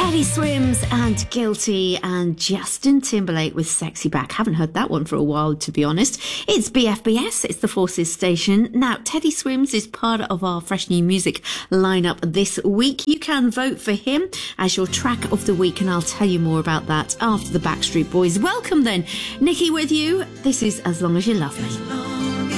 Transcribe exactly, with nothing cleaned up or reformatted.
Teddy Swims and Guilty, and Justin Timberlake with Sexy Back. Haven't heard that one for a while, to be honest. It's B F B S, it's the Forces station. Now, Teddy Swims is part of our fresh new music lineup this week. You can vote for him as your track of the week, and I'll tell you more about that after the Backstreet Boys. Welcome then, Nikki with you. This is As Long As You Love Me.